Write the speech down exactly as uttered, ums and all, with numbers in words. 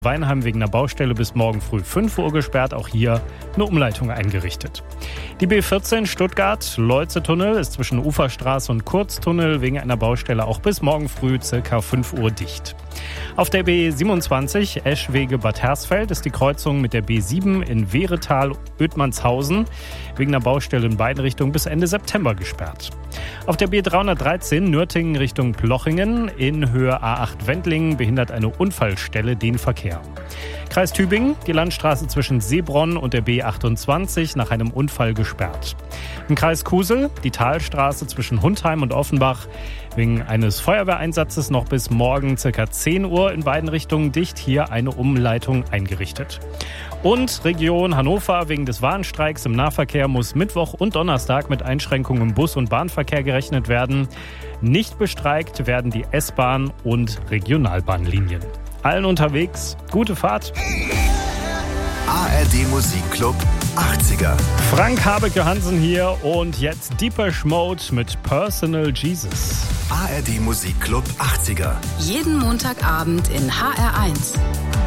Weinheim wegen einer Baustelle bis morgen früh fünf Uhr gesperrt, auch hier eine Umleitung eingerichtet. Die B vierzehn Stuttgart-Leuze-Tunnel ist zwischen Uferstraße und Kurztunnel wegen einer Baustelle auch bis morgen früh circa fünf Uhr dicht. Auf der B siebenundzwanzig Eschwege-Bad Hersfeld ist die Kreuzung mit der B sieben in Wehretal-Oethmannshausen wegen einer Baustelle in beiden Richtungen bis Ende September gesperrt. Auf der B dreihundertdreizehn Nürtingen Richtung Plochingen in Höhe A acht Wendlingen behindert eine Unfallstelle den Verkehr. Kreis Tübingen, die Landstraße zwischen Seebronn und der B achtundzwanzig nach einem Unfall gesperrt. Im Kreis Kusel, die Talstraße zwischen Hundheim und Offenbach wegen eines Feuerwehreinsatzes noch bis morgen ca. zehn Uhr in beiden Richtungen dicht, hier eine Umleitung eingerichtet. Und Region Hannover, wegen des Warnstreiks im Nahverkehr muss Mittwoch und Donnerstag mit Einschränkungen im Bus- und Bahnverkehr gerechnet werden. Nicht bestreikt werden die S-Bahn- und Regionalbahnlinien. Allen unterwegs, gute Fahrt. A R D Musikclub achtziger. Frank Habeke-Hansen hier und jetzt Depeche Mode mit Personal Jesus. A R D Musikclub achtziger. Jeden Montagabend in H R eins.